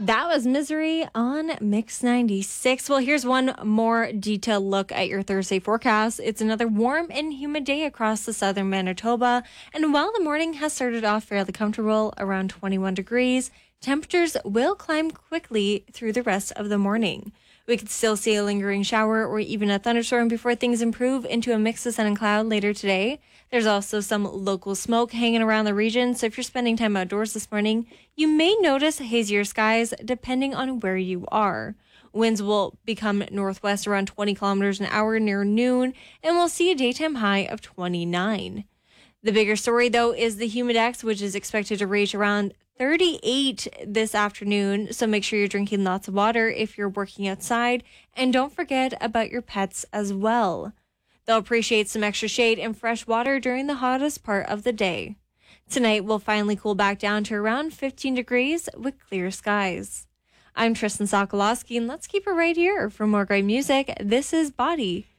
That was Misery on Mix 96. Well, here's one more detailed look at your Thursday forecast. It's another warm and humid day across the southern Manitoba. And while the morning has started off fairly comfortable, around 21 degrees, temperatures will climb quickly through the rest of the morning. We could still see a lingering shower or even a thunderstorm before things improve into a mix of sun and cloud later today. There's also some local smoke hanging around the region, so if you're spending time outdoors this morning, you may notice hazier skies depending on where you are. Winds will become northwest around 20 kilometers an hour near noon, and we'll see a daytime high of 29. The bigger story, though, is the humidex, which is expected to reach around 38 this afternoon, so make sure you're drinking lots of water if you're working outside, and don't forget about your pets as well. They'll appreciate some extra shade and fresh water during the hottest part of the day. Tonight, we'll finally cool back down to around 15 degrees with clear skies. I'm Tristan Sokolowski, and let's keep it right here for more great music. This is Body